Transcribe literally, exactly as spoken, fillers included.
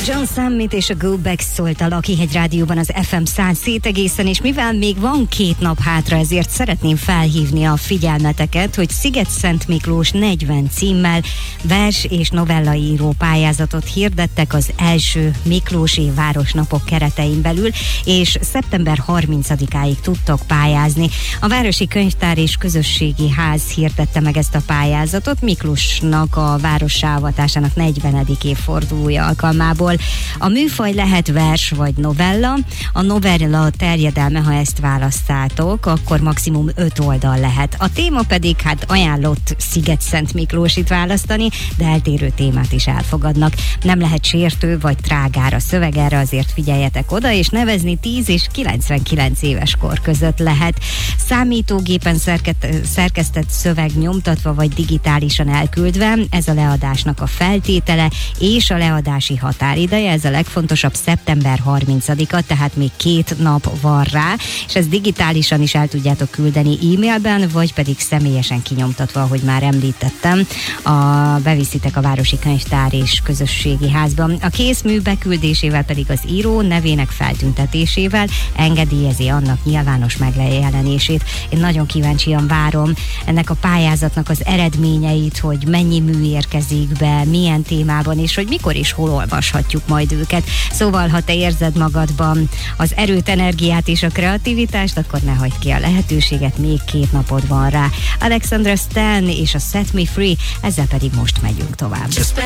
John Summit és a Go Back szólt a Lakihegy Rádióban az ef em száz szét egészen, és mivel még van két nap hátra, ezért szeretném felhívni a figyelmeteket, hogy Sziget-Szent Miklós negyven címmel vers- és novellaíró pályázatot hirdettek az első Miklósi Városnapok keretein belül, és szeptember harmincadikáig tudtok pályázni. A Városi Könyvtár és Közösségi Ház hirdette meg ezt a pályázatot Miklósnak a várossá avatásának negyvenedik évfordulója alkalmából. A műfaj lehet vers vagy novella. A novella terjedelme, ha ezt választátok, akkor maximum öt oldal lehet. A téma pedig, hát ajánlott Sziget-Szent Miklósit választani, de eltérő témát is elfogadnak. Nem lehet sértő vagy trágár a szöveg, erre azért figyeljetek oda, és nevezni tíz és kilencvenkilenc éves kor között lehet. Számítógépen szerket, szerkesztett szöveg nyomtatva vagy digitálisan elküldve, ez a leadásnak a feltétele, és a leadási határideje, ez a legfontosabb, szeptember harmincadika, tehát még két nap van rá, és ezt digitálisan is el tudjátok küldeni e-mailben, vagy pedig személyesen kinyomtatva, ahogy már említettem, a, beviszitek a Városi Könyvtár és Közösségi Házban. A készmű beküldésével pedig az író nevének feltüntetésével engedélyezi annak nyilvános megjelenését. Én nagyon kíváncsian várom ennek a pályázatnak az eredményeit, hogy mennyi mű érkezik be, milyen témában, és hogy mikor és hol olvashatjuk majd őket. Szóval, ha te érzed magadban az erőt, energiát és a kreativitást, akkor ne hagyd ki a lehetőséget, még két napod van rá. Alexandra Stan és a Set Me Free, ezzel pedig most megyünk tovább.